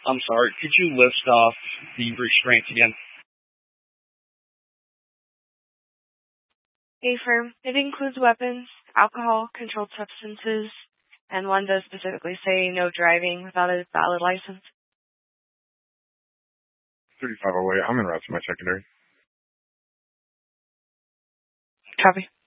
I'm sorry, could you list off the restraints again? Affirm. It includes weapons, alcohol, controlled substances, and one does specifically say no driving without a valid license. 3508, I'm en route to my secondary. Copy.